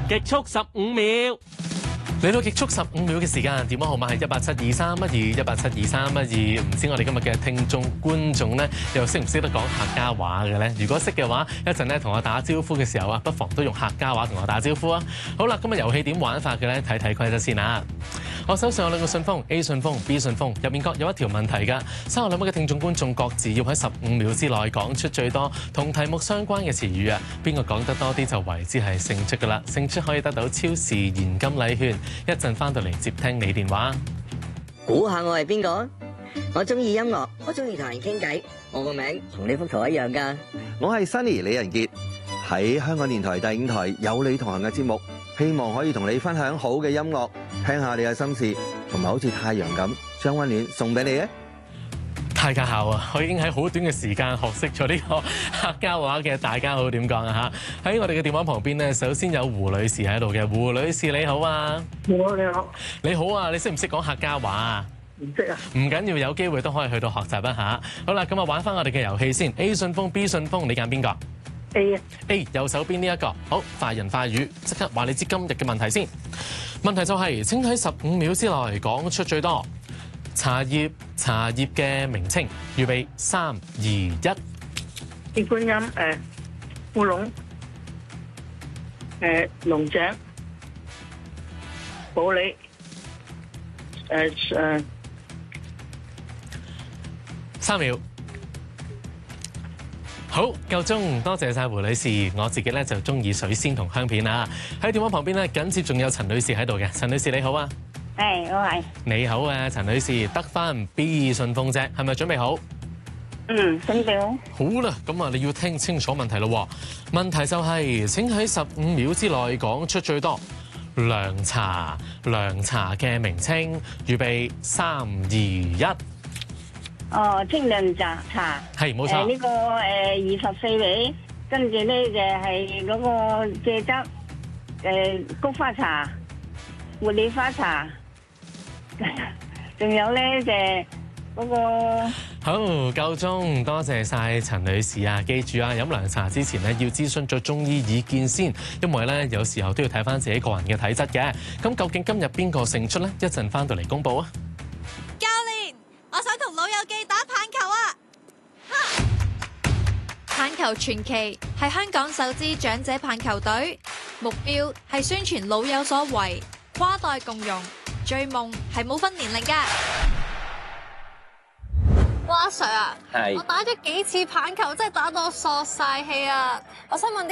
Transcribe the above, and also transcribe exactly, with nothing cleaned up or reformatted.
極速十五秒。嚟到極速十五秒嘅時間，電話號碼係一八七二三一二一八七二三一二。唔知我哋今日嘅聽眾觀眾咧，又識唔識得講客家話嘅咧？如果識嘅話，一陣咧同我打招呼嘅時候啊，不妨都用客家話同我打招呼啊！好啦，今日遊戲點玩法嘅咧？睇睇規則先啊！我手上有兩個信封 ，A 信封、B 信封，入面各有一條問題㗎。三個兩位嘅聽眾觀眾各自要喺十五秒之內講出最多同題目相關嘅詞語啊！邊個講得多啲就為之係勝出㗎啦！勝出可以得到超市現金禮券。一陣翻到嚟接聽你電話， 估下我係邊個？我中意音樂，我中意同人傾偈，我個名同呢幅圖一樣㗎。 我係 Sunny 李仁傑，喺香港電台第五台有你同行嘅節目，希望可以同你分享好嘅音樂，聽下你嘅心事，同埋好似太陽咁將溫暖送俾你啊！ 太家校啊！我已經喺好短嘅時間學識咗呢個客家話嘅，大家好點講啊嚇？喺我哋嘅電話旁邊咧，首先有胡女士喺度嘅，胡女士你好啊！ 你好，你好， 你好啊！你識唔識講客家話啊？ 唔識啊！ 唔緊要，有機會都可以去到學習一下。好啦，咁啊玩翻我哋嘅遊戲先。A 信封、B 信封，你揀邊個 ？A 啊 A 右手邊呢一個。好，快人快語，即刻話你知今日嘅問題先。問題就係、是、請喺十五秒之內講出最多茶葉茶葉嘅名稱。預備三二一。 鐵觀音誒烏龍誒龍井普洱誒誒三秒。好，夠鐘，多謝晒胡女士。我自己咧就中意水仙同香片啊。喺電話旁邊咧緊接仲有陳女士喺度嘅。陳女士你好啊。 係，我係。 你好啊，陳女士，得翻 B 信封啫，係咪準備好？ 嗯，準備好。 好啦，咁啊，你要聽清楚問題咯。問題就係、是、請喺十五秒之內講出最多涼茶涼茶嘅名稱。預備三二一。 哦，清涼茶茶。 係，冇錯。 誒呢個誒二十四味，跟住咧就係嗰個蔗汁，誒菊花茶、茉莉花茶。仲有咧就係嗰個好，夠鐘，多謝晒陳女士啊！記住啊，飲涼茶之前咧要諮詢咗中醫意見先，因為咧有時候都要睇翻自己個人嘅體質嘅。咁究竟今日邊個勝出咧？一陣翻到嚟公佈啊！ 教練，我想同老友記打棒球啊！棒球傳奇係香港首支長者棒球隊，目標係宣傳老有所為，跨代共融。追夢係冇分年齡㗎。 哇，阿 Sir 啊， 係我打咗幾次棒球，真係打到我索晒氣啊！我想問啲